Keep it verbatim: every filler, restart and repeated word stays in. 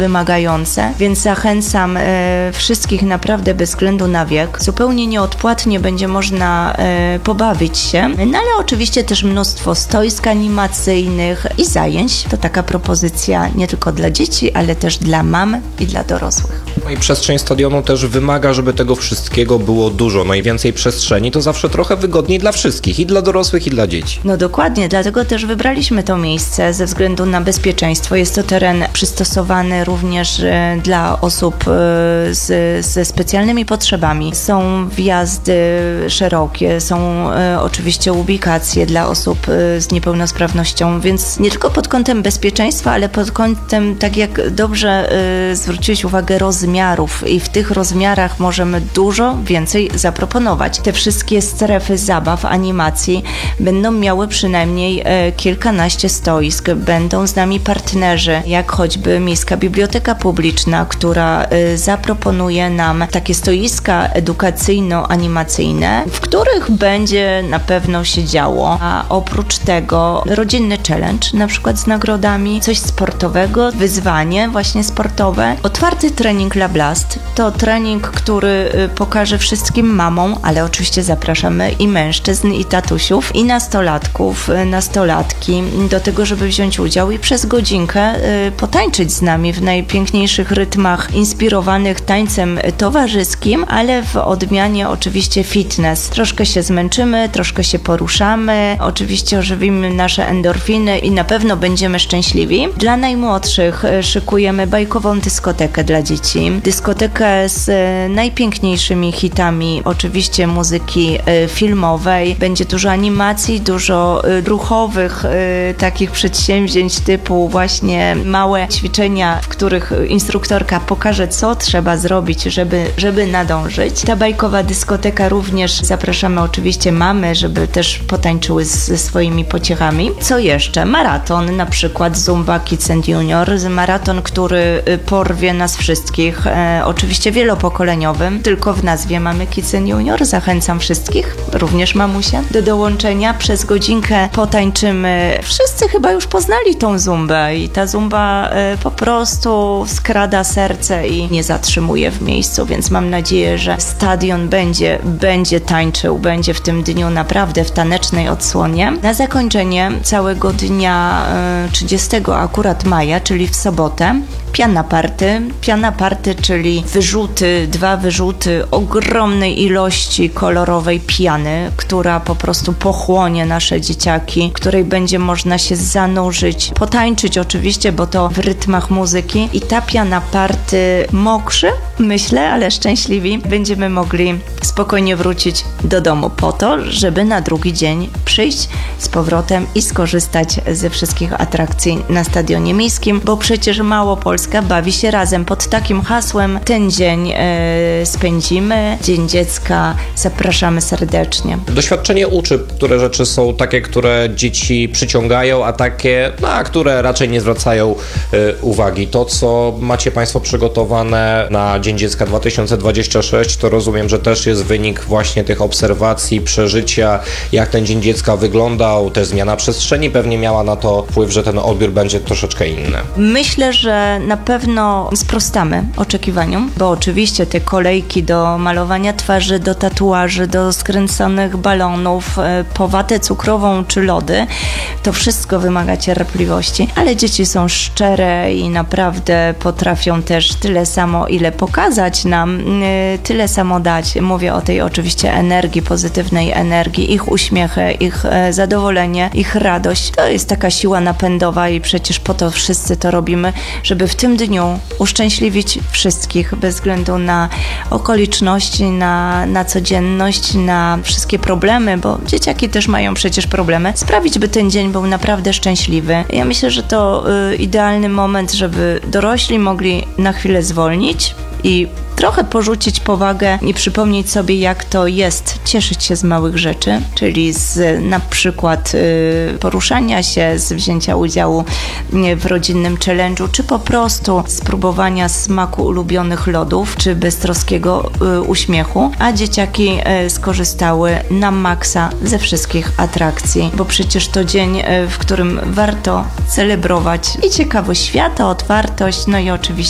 wymagające, więc zachęcam e, wszystkich naprawdę bez względu na wiek. Zupełnie nieodpłatnie będzie można e, pobawić się, no ale oczywiście też mnóstwo stoisk animacyjnych i zajęć. To taka propozycja nie tylko dla dzieci, ale też dla mam i dla dorosłych. No i przestrzeń stadionu też wymaga, żeby tego wszystkiego było dużo. No i więcej przestrzeni to zawsze trochę wygodniej dla wszystkich, i dla dorosłych, i dla dzieci. No dokładnie, dlatego też wybraliśmy to miejsce ze względu na bezpieczeństwo. Jest to teren przystosowany również e, dla osób e, z, ze specjalnymi potrzebami. Są wjazdy szerokie, są e, oczywiście ubikacje dla osób e, z niepełnosprawnością, więc nie tylko pod kątem bezpieczeństwa, ale pod kątem, tak jak dobrze e, zwróciłeś uwagę, rozmiarów, i w tych rozmiarach możemy dużo więcej zaproponować. Te wszystkie strefy zabaw, animacji będą miały przynajmniej e, kilkanaście stoisk. Będą z nami partnerzy, jak choćby Miejska Biblioteka Publiczna, która e, zaproponuje nam takie stoiska edukacyjno-animacyjne, w których będzie na pewno się działo. A oprócz tego rodzinny challenge, na przykład z nagrodami, coś sportowego, wyzwanie właśnie sportowe, otwarty trening La Blast. To trening, który y, pokaże wszystkim mamom, ale oczywiście zapraszamy i mężczyzn, i tatusiów, i nastolatków, y, nastolatki do tego, żeby wziąć udział i przez godzinkę y, potańczyć z nami w najpiękniejszych rytmach inspirowanych tańcem towarzyskim, ale w odmianie oczywiście fitness. Troszkę się zmęczymy, troszkę się poruszamy, oczywiście ożywimy nasze endorfiny i na pewno będziemy szczęśliwi. Dla najmłodszych y, szykujemy bajkową dyskotekę dla dzieci. Dyskotekę z e, najpiękniejszymi hitami, oczywiście muzyki e, filmowej. Będzie dużo animacji, dużo e, ruchowych e, takich przedsięwzięć typu właśnie małe ćwiczenia, w których instruktorka pokaże, co trzeba zrobić, żeby, żeby nadążyć. Ta bajkowa dyskoteka również zapraszamy oczywiście mamy, żeby też potańczyły z, ze swoimi pociechami. Co jeszcze? Maraton, na przykład Zumba Kids and Junior. Maraton, który porwie nas wszystkich. E, oczywiście wielopokoleniowym, tylko w nazwie mamy Kids and Junior. Zachęcam wszystkich, również mamusie, do dołączenia. Przez godzinkę potańczymy. Wszyscy chyba już poznali tą zumbę i ta zumba e, po prostu skrada serce i nie zatrzymuje w miejscu, więc mam nadzieję, że stadion będzie, będzie tańczył, będzie w tym dniu naprawdę w tanecznej odsłonie. Na zakończenie całego dnia e, trzydziestego akurat maja, czyli w sobotę, piana party. Piana party, czyli wyrzuty, dwa wyrzuty ogromnej ilości kolorowej piany, która po prostu pochłonie nasze dzieciaki, której będzie można się zanurzyć, potańczyć oczywiście, bo to w rytmach muzyki, i ta piana party mokrzy, myślę, ale szczęśliwi, będziemy mogli spokojnie wrócić do domu po to, żeby na drugi dzień przyjść z powrotem i skorzystać ze wszystkich atrakcji na Stadionie Miejskim, bo przecież Małopolska bawi się razem. Pod takim hasłem ten dzień e, spędzimy, Dzień Dziecka. Zapraszamy serdecznie. Doświadczenie uczy, które rzeczy są takie, które dzieci przyciągają, a takie, na które raczej nie zwracają y, uwagi. To, co macie Państwo przygotowane na Dzień Dziecka dwa tysiące dwudziesty szósty, to rozumiem, że też jest wynik właśnie tych obserwacji, przeżycia, jak ten Dzień Dziecka wyglądał, też zmiana przestrzeni pewnie miała na to wpływ, że ten odbiór będzie troszeczkę inny. Myślę, że na pewno sprostamy oczekiwaniom, bo oczywiście te kolejki do malowania twarzy, do tatuaży, do skręconych balonów, po watę cukrową czy lody, to wszystko wymaga cierpliwości, ale dzieci są szczere i naprawdę potrafią też tyle samo, ile pokazać nam, tyle samo dać. Mówię o tej oczywiście energii, pozytywnej energii, ich uśmiechy, ich zadowolenie, ich radość. To jest taka siła napędowa i przecież po to wszyscy to robimy, żeby w tym dniu uszczęśliwić wszystkich bez względu na okoliczności, na, na codzienność, na wszystkie problemy, bo dzieciaki też mają przecież problemy. Sprawić, by ten dzień był naprawdę szczęśliwy. Ja myślę, że to y, idealny moment, żeby dorośli mogli na chwilę zwolnić i trochę porzucić powagę i przypomnieć sobie, jak to jest cieszyć się z małych rzeczy, czyli z na przykład y, poruszania się, z wzięcia udziału w rodzinnym challenge'u, czy po prostu spróbowania smaku ulubionych lodów, czy beztroskiego y, uśmiechu, a dzieciaki y, skorzystały na maksa ze wszystkich atrakcji, bo przecież to dzień, y, w którym warto celebrować i ciekawość świata, otwartość, no i oczywiście